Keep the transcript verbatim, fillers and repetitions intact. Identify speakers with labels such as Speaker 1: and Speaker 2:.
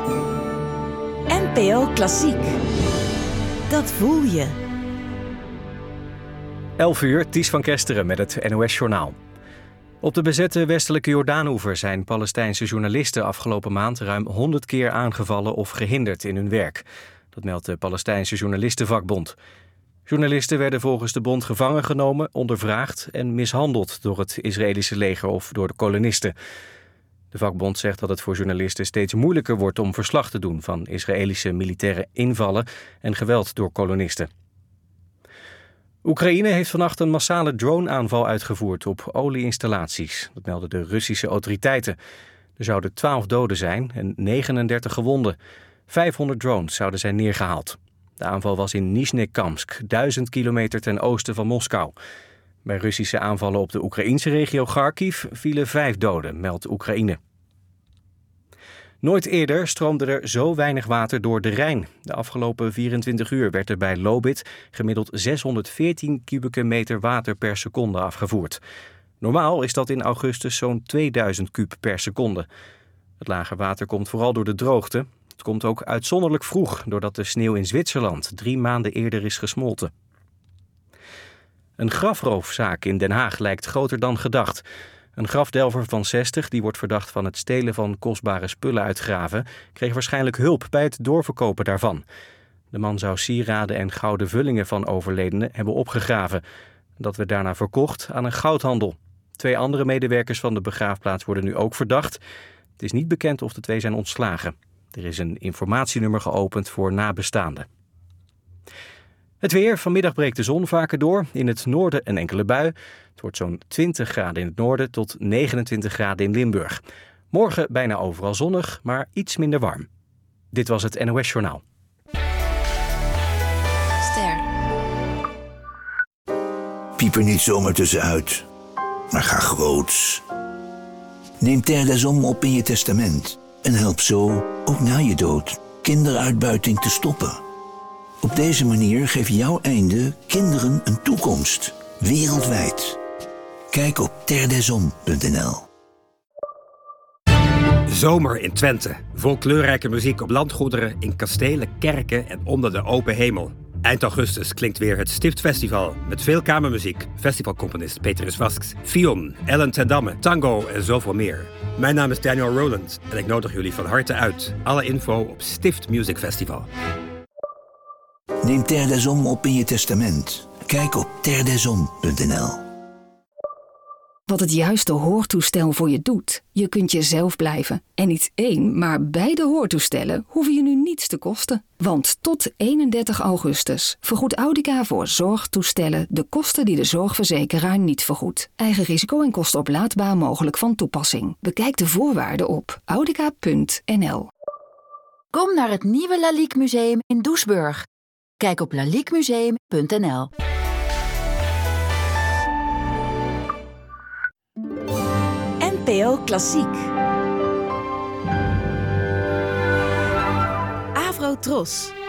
Speaker 1: N P O Klassiek. Dat voel je.
Speaker 2: elf uur, Ties van Kesteren met het N O S-journaal. Op de bezette westelijke Jordaanoever zijn Palestijnse journalisten afgelopen maand ruim honderd keer aangevallen of gehinderd in hun werk. Dat meldt de Palestijnse Journalistenvakbond. Journalisten werden volgens de bond gevangen genomen, ondervraagd en mishandeld door het Israëlische leger of door de kolonisten. De vakbond zegt dat het voor journalisten steeds moeilijker wordt om verslag te doen van Israëlische militaire invallen en geweld door kolonisten. Oekraïne heeft vannacht een massale drone-aanval uitgevoerd op olieinstallaties. Dat melden de Russische autoriteiten. Er zouden twaalf doden zijn en negenendertig gewonden. vijfhonderd drones zouden zijn neergehaald. De aanval was in Nizhnekamsk, duizend kilometer ten oosten van Moskou. Bij Russische aanvallen op de Oekraïnse regio Kharkiv vielen vijf doden, meldt Oekraïne. Nooit eerder stroomde er zo weinig water door de Rijn. De afgelopen vierentwintig uur werd er bij Lobith gemiddeld zeshonderdveertien kubieke meter water per seconde afgevoerd. Normaal is dat in augustus zo'n tweeduizend kuub per seconde. Het lage water komt vooral door de droogte. Het komt ook uitzonderlijk vroeg, doordat de sneeuw in Zwitserland drie maanden eerder is gesmolten. Een grafroofzaak in Den Haag lijkt groter dan gedacht. Een grafdelver van zestig, die wordt verdacht van het stelen van kostbare spullen uit graven, kreeg waarschijnlijk hulp bij het doorverkopen daarvan. De man zou sieraden en gouden vullingen van overledenen hebben opgegraven. Dat werd daarna verkocht aan een goudhandel. Twee andere medewerkers van de begraafplaats worden nu ook verdacht. Het is niet bekend of de twee zijn ontslagen. Er is een informatienummer geopend voor nabestaanden. Het weer. Vanmiddag breekt de zon vaker door. In het noorden een enkele bui. Het wordt zo'n twintig graden in het noorden tot negenentwintig graden in Limburg. Morgen bijna overal zonnig, maar iets minder warm. Dit was het N O S-journaal.
Speaker 3: Ster.
Speaker 4: Piep er niet zomaar tussenuit, maar ga groots. Neem Terre des Hommes op in je testament en help zo, ook na je dood, kinderuitbuiting te stoppen. Op deze manier geeft jouw einde kinderen een toekomst, wereldwijd. Kijk op terre des hommes punt n l.
Speaker 5: Zomer in Twente. Vol kleurrijke muziek op landgoederen, in kastelen, kerken en onder de open hemel. Eind augustus klinkt weer het Stiftfestival met veel kamermuziek, festivalcomponist Petrus Vasks, Fion, Ellen ten Damme, tango en zoveel meer. Mijn naam is Daniel Rowland en ik nodig jullie van harte uit. Alle info op Stift Music Festival.
Speaker 4: Neem Terre des Hommes op in je testament. Kijk op terre des hommes punt n l.
Speaker 3: Wat het juiste hoortoestel voor je doet. Je kunt jezelf blijven. En niet één, maar beide hoortoestellen hoeven je nu niets te kosten. Want tot eenendertig augustus vergoedt Audica voor zorgtoestellen de kosten die de zorgverzekeraar niet vergoedt. Eigen risico en kosten oplaadbaar mogelijk van toepassing. Bekijk de voorwaarden op audica punt n l.
Speaker 6: Kom naar het nieuwe Lalique Museum in Doesburg. Kijk op lalique museum punt n l.
Speaker 1: N P O Klassiek. Avro Tros.